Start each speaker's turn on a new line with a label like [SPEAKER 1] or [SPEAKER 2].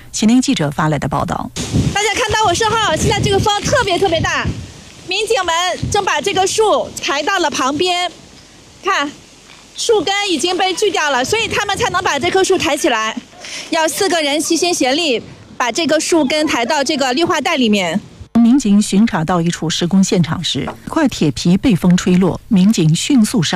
[SPEAKER 1] 喜宁记者发来的报道。
[SPEAKER 2] 大家看到我身后，现在这个风特别大，民警们正把这个树抬到了旁边，看，树根已经被锯掉了，所以他们才能把这棵树抬起来。要4个人齐心协力，把这个树根抬到这个绿化带里面。
[SPEAKER 1] 民警巡查到一处施工现场时，块铁皮被风吹落，民警迅速上